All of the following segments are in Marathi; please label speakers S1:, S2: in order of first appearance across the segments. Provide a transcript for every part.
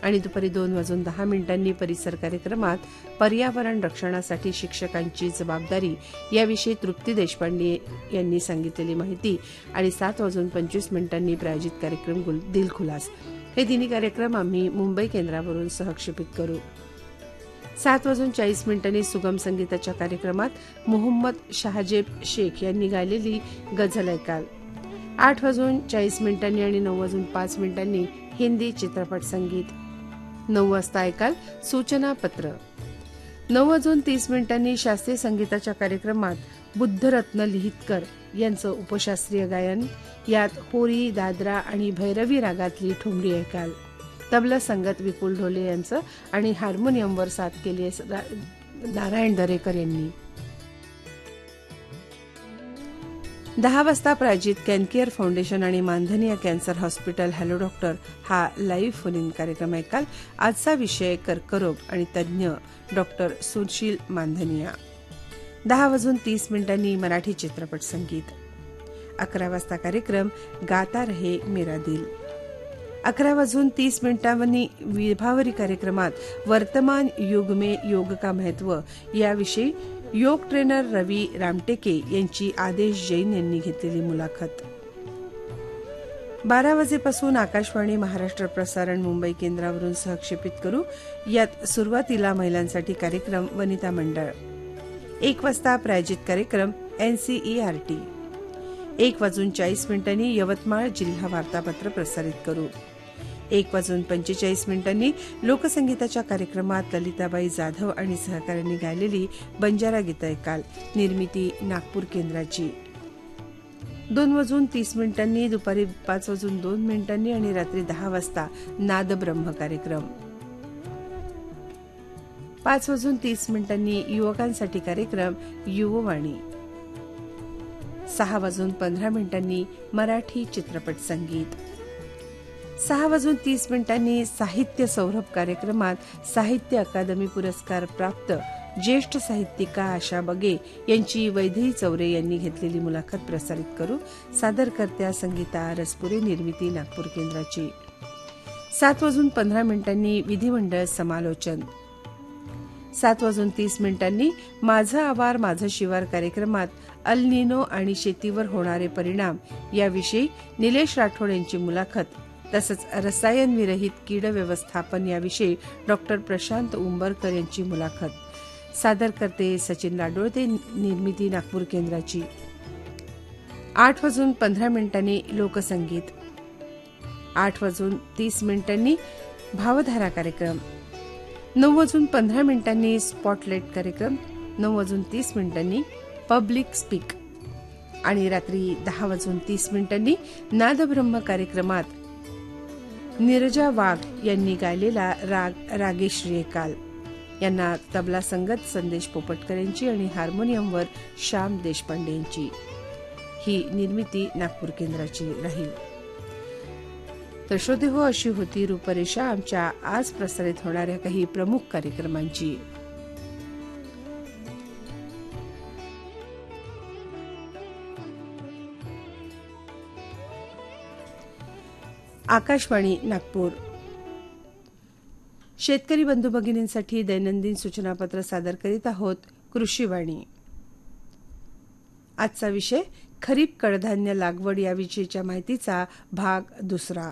S1: आणि दुपारी 2:10 परिसर कार्यक्रमात पर्यावरण रक्षणासाठी शिक्षकांची जबाबदारी याविषयी तृप्ती देशपांडे यांनी सांगितलेली माहिती आणि 7:25 प्रायोजित कार्यक्रम दिलखुलास हे तिन्ही कार्यक्रम आम्ही मुंबई केंद्रावरून सहक्षेपित करू. 7:40 सुगम संगीताच्या कार्यक्रमात मोहम्मद शाहजेब शेख यांनी गायलेली गझल ऐकाल. 8:40 आणि 9:05 हिंदी चित्रपट संगीत. 9 वाजता ऐकाल सूचना पत्र. 9:30 शास्त्रीय संगीताच्या कार्यक्रमात बुद्धरत्न लिहितकर यांचं उपशास्त्रीय गायन. यात होरी, दादरा आणि भैरवी रागातली ठुमरी ऐकाल. तबला संगत विपुल ढोले यांचं आणि हार्मोनियमवर साथ केली नारायण दरेकर यांनी. 10 वाजता प्रायोजित कॅनकेअर फाउंडेशन आणि मानधनिया कॅन्सर हॉस्पिटल हॅलो डॉक्टर हा लाईव्ह फोन इन कार्यक्रम ऐकाल. आजचा विषय कर्करोग आणि तज्ज्ञ डॉक्टर सुशील मानधनिया. 10:30 मराठी चित्रपट संगीत. 11 वाजता कार्यक्रम गाता रहे मेरा दिल. 11:30 विभावरी कार्यक्रमात वर्तमान युग में योग का महत्व याविषयी योग ट्रेनर रवी रामटेके यांची आदेश जैन यांनी घेतलेली मुलाखत. 12 वाजेपासून आकाशवाणी महाराष्ट्र प्रसारण मुंबई केंद्रावरून सहक्षेपित करू. यात सुरुवातीला महिलांसाठी कार्यक्रम वनिता मंडळ. 1 वाजता प्रायोजित कार्यक्रम एनसीईआरटी. 1:40 यवतमाळ जिल्हा वार्तापत्र प्रसारित करू. 1:45 लोकसंगीताच्या कार्यक्रमात ललिताबाई जाधव आणि सहकाऱ्यांनी गायलेली बंजारा गीतं ऐकाल. निर्मिती नागपूर केंद्राची. 2:30 दुपारी 5:02 आणि रात्री 10 वाजता नादब्रह्म कार्यक्रम. 5:30 युवकांसाठी कार्यक्रम युववाणी. 6:15 मराठी चित्रपट संगीत. 6:30 साहित्य सौरभ कार्यक्रमात साहित्य अकादमी पुरस्कार प्राप्त ज्येष्ठ साहित्यिका आशा बगे यांची वैदेही चौरे यांनी घेतलेली मुलाखत प्रसारित करू. सादरकर्त्या संगीता रसपुरे. निर्मिती नागपूर केंद्राची. 7:15 विधिमंडळ समालोचन. 7:30 माझं आवार माझं शिवार कार्यक्रमात अल निनो आणि शेतीवर होणारे परिणाम याविषयी निलेश राठोड यांची मुलाखत तसंच रसायन विरहित कीड व्यवस्थापन याविषयी डॉक्टर प्रशांत उंबरकर यांची मुलाखत. सादरकर्ते सचिन लाडोळते. निर्मिती नागपूर केंद्राची. 8:15 लोकसंगीत. 8:30 भावधारा कार्यक्रम. 9:15 स्पॉटलाइट कार्यक्रम. 9:30 पब्लिक स्पीक आणि रात्री 10:30 नादब्रह्म कार्यक्रमात नीरजा वाघ यांनी गायलेला राग रागेश्री ऐकाल. यांना तबला संगत संदेश पोपटकर यांची आणि हार्मोनियमवर श्याम देशपांडे यांची. ही निर्मिती नागपूर केंद्राची राहील. तर श्रोते हो, अशी होती रूपरेषा आमच्या आज प्रसारित होणाऱ्या काही प्रमुख कार्यक्रमांची. आकाशवाणी नागपूर. शेतकरी बंधू भगिनींसाठी दैनंदिन सूचनापत्र सादर करीत आहोत. कृषीवाणी. आजचा विषय खरीप कडधान्य लागवड याविषयीच्या माहितीचा भाग 2.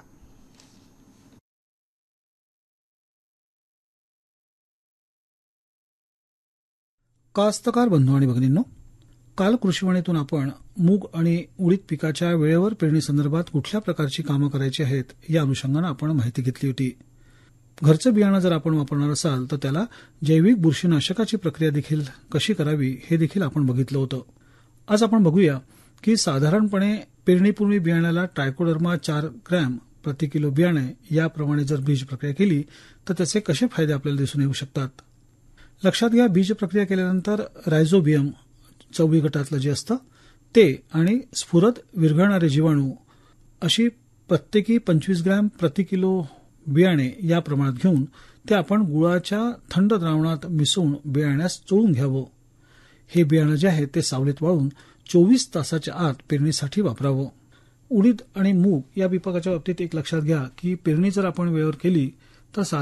S2: कास्तकार बंधू आणि भगिनींनो, काल कृषीवाणीतून आपण मूग आणि उडीद पिकाच्या वेळेवर पेरणी संदर्भात कुठल्या प्रकारची कामं करायची आहेत या अनुषंगानं आपण माहिती घेतली होती. घरचं बियाणं जर आपण वापरणार असाल तर त्याला जैविक बुरशीनाशकाची प्रक्रिया देखील कशी करावी हे देखील आपण बघितलं होतं. आज आपण बघूया की साधारणपणे पेरणीपूर्वी बियाण्याला ट्रायकोडर्मा 4 ग्रॅम प्रति किलो बियाणे याप्रमाणे जर बीज प्रक्रिया केली तर त्याचे कसे फायदे आपल्याला दिसून येऊ शकतात. लक्षात घ्या, बीज प्रक्रिया केल्यानंतर रायझोबियम चवळी गटातलं जे असतं ते आणि स्फुरद विरघळणारे जीवाणू अशी प्रत्येकी 25 ग्रॅम प्रति किलो बियाणे या प्रमाणात घेऊन ते आपण गुळाच्या थंड द्रावणात मिसळून बियाण्यास चोळून घ्यावं. हे बियाणं जे आहे ते सावलीत वाळून 24 तासाच्या आत पेरणीसाठी वापरावं. उडीद आणि मूग या पिकाच्या बाबतीत एक लक्षात घ्या की पेरणी जर आपण वेळेवर केली तर